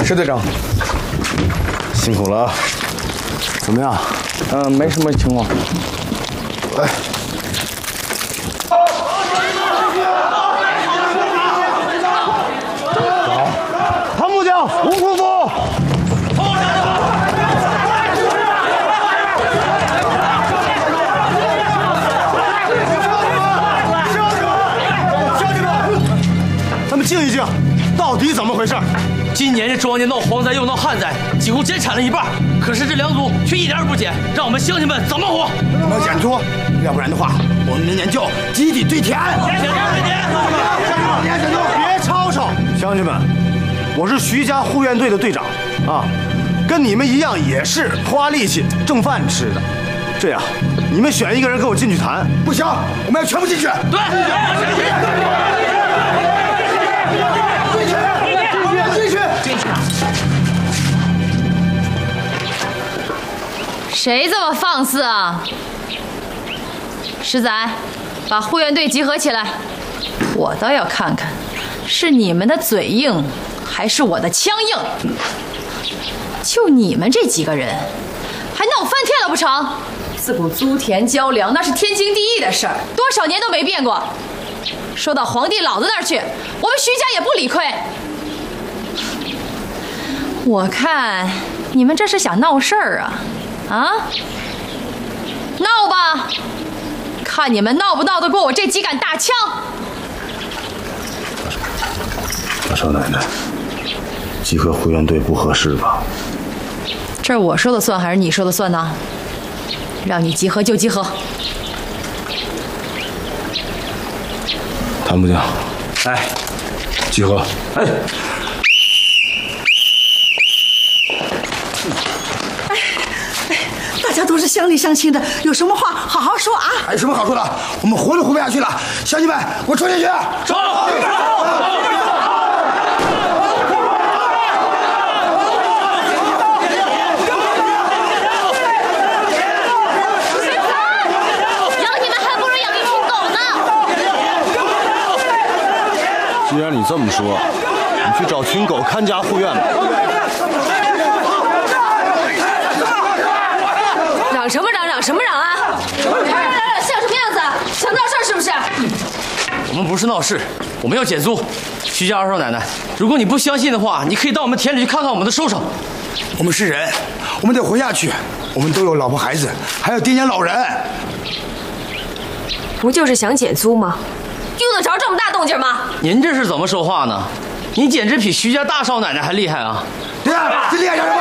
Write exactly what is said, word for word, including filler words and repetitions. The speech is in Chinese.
是队长。 辛苦了啊！怎么样？ 嗯，没什么情况。 来。 吴副副，咱们静一静，到底怎么回事？ 今年这庄稼闹蝗灾又闹旱灾，几乎减产了一半，可是这粮组却一点也不减，让我们乡亲们怎么活？ 我们要减租，要不然的话，我们明年就集体堆填。 减田，减田， 减田， 别吵吵，乡亲们。 我是徐家护院队的队长，啊，跟你们一样也是花力气挣饭吃的。这样，你们选一个人跟我进去谈。 不行，我们要全部进去。 对， 进去，进去， 进去。 谁这么放肆啊？石仔，把护院队集合起来，我倒要看看，是你们的嘴硬。 还是我的枪硬，就你们这几个人，还闹翻天了不成？自古租田交粮那是天经地义的事儿，多少年都没变过。说到皇帝老子那儿去，我们徐家也不理亏。我看你们这是想闹事儿啊？啊？闹吧，看你们闹不闹得过我这几杆大枪。 大少奶奶。 集合护院队不合适吧？ 这是我说的算还是你说的算呢？让你集合就集合。 谭部将，哎，集合！哎， 哎哎，大家都是乡里乡亲的，有什么话好好说啊！ 还有什么好说的？我们活都活不下去了，乡亲们，给我冲进去！冲！ 既然你这么说，你去找群狗看家护院吧。 嚷什么嚷？嚷什么嚷啊？嚷嚷嚷像什么样子？想闹事是不是？ 我们不是闹事，我们要减租。徐家二少奶奶，如果你不相信的话，你可以到我们田里去看看我们的收成。 我们是人，我们得活下去。我们都有老婆孩子，还有爹娘老人。 不就是想减租吗？ 用得着这么大动静吗？ 您这是怎么说话呢？您简直比徐家大少奶奶还厉害啊！ 对啊，这厉害叫什么？